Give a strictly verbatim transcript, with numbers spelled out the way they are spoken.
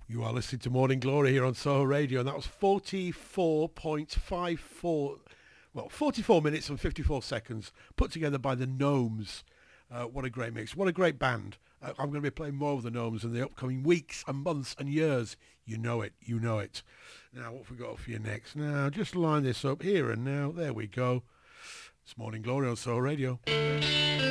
You are listening to Morning Glory here on Soho Radio, and that was forty-four point five four, well, forty-four minutes and fifty-four seconds, put together by the Gnomes. Uh, what a great mix. What a great band. Uh, I'm going to be playing more of the Gnomes in the upcoming weeks and months and years. You know it. You know it. Now, what have we got for you next? Now, just line this up here and now. There we go. It's Morning Glory on Soho Radio.